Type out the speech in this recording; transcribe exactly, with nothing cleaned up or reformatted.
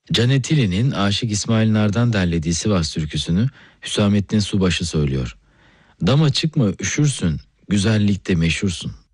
Can Etili'nin Aşık İsmail Nar'dan derlediği Sivas türküsünü Hüsamettin Subaşı söylüyor. Dama çıkma üşürsün, güzellikte meşhursun.